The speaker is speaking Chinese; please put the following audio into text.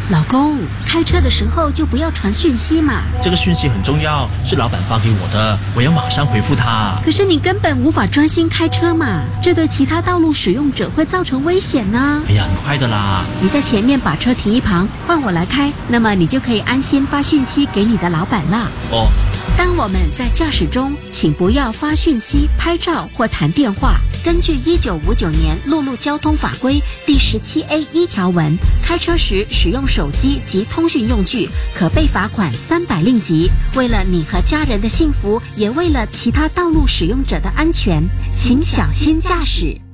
老公，开车的时候就不要传讯息嘛。 这个讯息很重要，是老板发给我的，我要马上回复他。 可是你根本无法专心开车嘛，这对其他道路使用者会造成危险呢。 哎呀，很快的啦。 你在前面把车停一旁，换我来开，那么你就可以安心发讯息给你的老板啦。 哦。 当我们在驾驶中，请不要发讯息、拍照或谈电话。根据1959年陆路交通法规第17A1条文，开车时使用手机及通讯用具，可被罚款300令吉。为了你和家人的幸福，也为了其他道路使用者的安全，请小心驾驶。